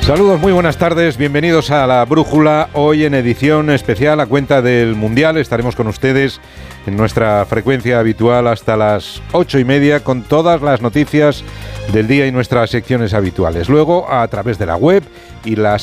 Saludos, muy buenas tardes, bienvenidos a La Brújula, hoy en edición especial a cuenta del Mundial. Estaremos con ustedes en nuestra frecuencia habitual hasta las 8:30 con todas las noticias del día y nuestras secciones habituales. Luego, a través de la web y las